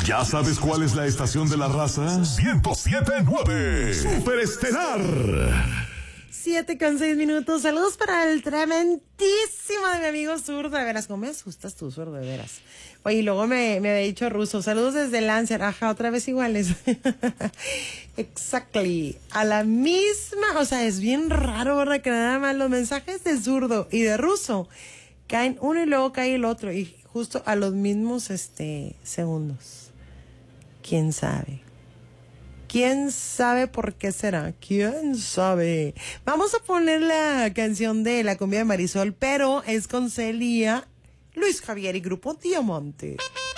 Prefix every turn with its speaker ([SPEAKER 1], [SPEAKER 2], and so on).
[SPEAKER 1] ¿Ya sabes cuál es la estación de la raza? 107.9 Superestelar.
[SPEAKER 2] 7:06. Saludos para el tremendísimo de mi amigo Zurdo. De veras, ¿cómo me asustas tú, Zurdo? De veras. Oye, y luego me había dicho Ruso. Saludos desde Lancer. Ajá, otra vez iguales. Exactly. A la misma, o sea, es bien raro, ¿verdad? Que nada más los mensajes de Zurdo y de Ruso caen uno y luego cae el otro. Y justo a los mismos, segundos. ¿Quién sabe? ¿Quién sabe por qué será? ¿Quién sabe? Vamos a poner la canción de La Cumbia de Marisol, pero es con Celia, Luis Javier y Grupo Diamante.